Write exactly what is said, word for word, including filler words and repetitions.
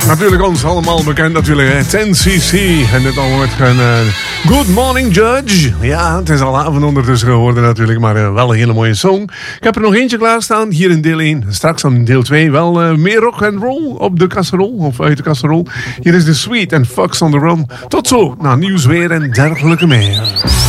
Natuurlijk ons allemaal bekend natuurlijk, hè. ten C C. En dit al wordt een uh, Good Morning Judge. Ja, het is al avond ondertussen geworden natuurlijk, maar uh, wel een hele mooie song. Ik heb er nog eentje klaarstaan, hier in deel één. Straks aan deel twee wel uh, meer rock and roll op de kasserol, of uit de kasserol. Hier is de Sweet and Fox on the Run. Tot zo, naar nieuws, weer en dergelijke meer.